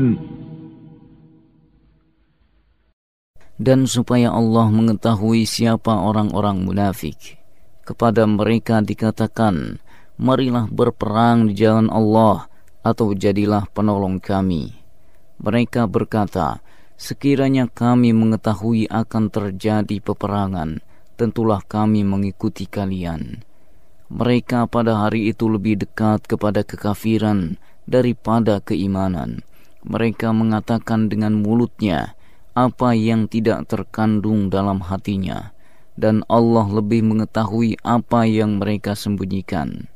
Dan supaya Allah mengetahui siapa orang-orang munafik, kepada mereka dikatakan, marilah berperang di jalan Allah, atau jadilah penolong kami. Mereka berkata, sekiranya kami mengetahui akan terjadi peperangan, tentulah kami mengikuti kalian. Mereka pada hari itu lebih dekat kepada kekafiran daripada keimanan. Mereka mengatakan dengan mulutnya apa yang tidak terkandung dalam hatinya, dan Allah lebih mengetahui apa yang mereka sembunyikan.